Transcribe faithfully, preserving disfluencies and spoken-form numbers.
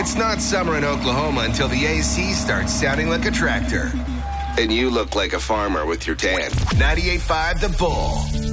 It's not summer in Oklahoma until the A C starts sounding like a tractor. And you look like a farmer with your tan. ninety-eight point five The Bull.